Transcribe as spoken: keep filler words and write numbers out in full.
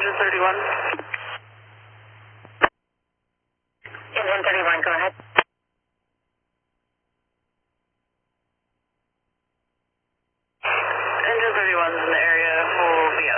Engine thirty-one. Engine thirty-one, go ahead. Engine thirty-one's in the area. We'll be